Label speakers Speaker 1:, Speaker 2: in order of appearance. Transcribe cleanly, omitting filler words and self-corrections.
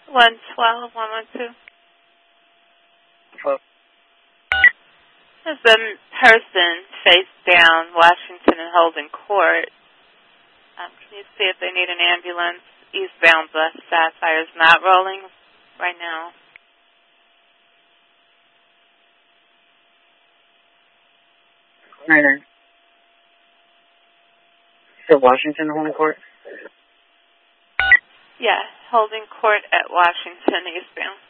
Speaker 1: 112, 112.
Speaker 2: Hello?
Speaker 1: There's a person face down, Washington and Holden Court. Can you see if they need an ambulance? Eastbound bus Sapphire is not rolling right now.
Speaker 2: Right. So Washington Holden Court?
Speaker 1: Yeah, Holden Court at Washington eastbound.